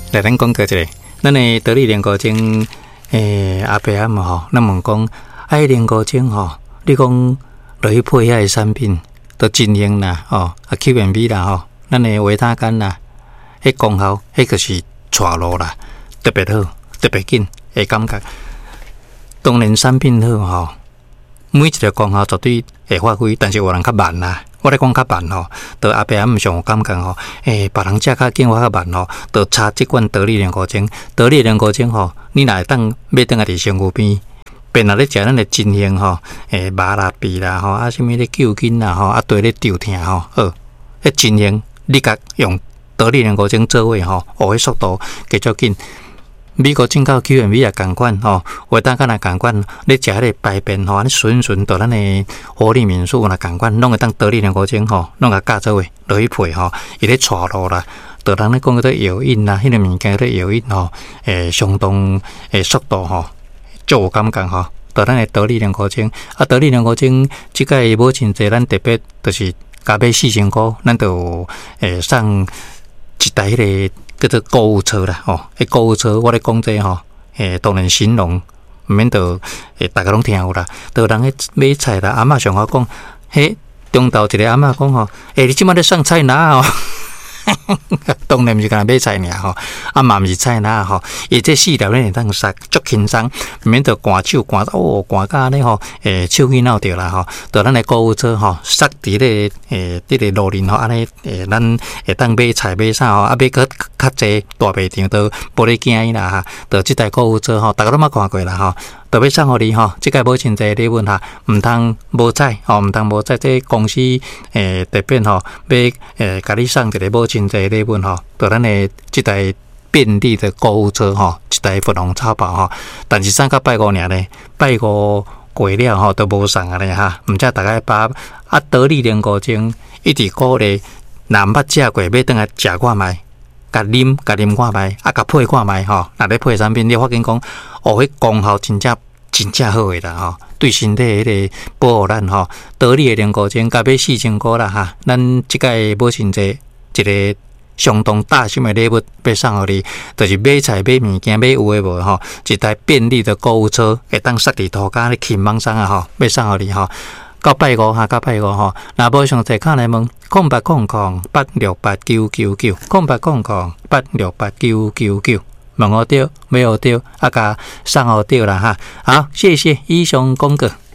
来咱讲过一个，咱的得力莲膏精，阿伯阿姆吼，咱问讲，莲膏精吼，你讲落去配遐个产品，都真用啦，QMB 啦吼，咱的维他甘啦，迄功效，迄就是带路啦，特别好，特别紧，会感觉。当然产品好吼，每一个功效绝对会发挥，但是有人较慢啦。我咧讲较慢吼，就阿伯阿姆上有感觉吼，别人食较紧，我较慢吼，就差即款得力莲膏精。得力莲膏精吼，你若会当买倒来伫身躯边，便若咧食咱的真香吼，麻辣味啦吼，啊，什物咧救筋啦吼，啊，对咧抽疼吼，迄真香，你甲用得力莲膏精做位吼，迄速度加足紧。美国进口 QMB 也共款吼，维他甘也共款，你食迄个排便吼，你顺到咱的活力民宿也共款，拢会当得力莲膏精吼，拢甲加做位落去配吼，伊咧带路啦，就人咧讲个药引啦，迄个物件咧药引吼，相当速度吼，足有感觉吼，就咱的得力莲膏精，得力莲膏精即个无真济，咱特别就是加买4000块，咱就送一台迄个。叫做购物车啦，购物车我咧讲这吼，当然形容毋免就大家拢听有啦。就人迄买菜啦，阿嬷上好讲，迄中昼一个阿嬷讲吼，你即摆咧送菜哪吼？当然毋是干买菜尔吼，嘛毋是菜哪吼，伊这4条咧会当杀足轻松，毋免着寒手寒甲安尼吼，手去闹着啦吼，就咱的购物车吼，杀伫咧迄个路面吼，安尼咱会当买菜买啥吼，买较济大卖场都无咧惊伊啦哈，就即台购物车吼，大家都捌看过啦吼。特别送互你吼，即个无真济礼物哈，毋通无彩吼，毋通无彩。这公司特别吼，要甲你送一个无真济礼物吼，就咱的即台便利的购物车吼，一台粉红草包吼。但是送到拜五尔咧，拜五过了吼都无送啊咧哈。毋知大家把得力莲膏精一直鼓励，若毋捌食过，要倒来食看觅。甲啉看觅，甲配看觅吼。若咧配产品，你发现讲，迄功效真正好诶啦吼，对身体迄个保护咱吼。得力诶莲膏精，加买4000块啦哈。咱即个无真济一个相当大心诶礼物要送互你，就是买菜买物件买有诶无吼，一台便利的购物车会当塞伫涂骹咧轻松松啊吼，要送互你吼。到拜五吼，若无详细看来问0800868999，0800868999，问我对，没有对，甲送互对啦哈。好，谢谢以上讲过。